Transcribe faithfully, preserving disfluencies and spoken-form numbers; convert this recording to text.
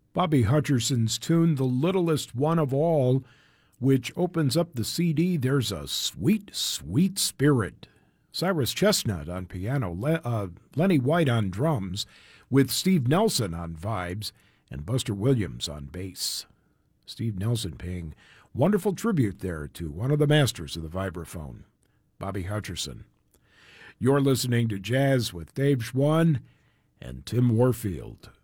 Bobby Hutcherson's tune, The Littlest One of All, which opens up the C D, There's a Sweet, Sweet Spirit. Cyrus Chestnut on piano, Le- uh, Lenny White on drums, with Steve Nelson on vibes, and Buster Williams on bass. Steve Nelson paying wonderful tribute there to one of the masters of the vibraphone, Bobby Hutcherson. You're listening to Jazz with Dave Schwann and Tim Warfield.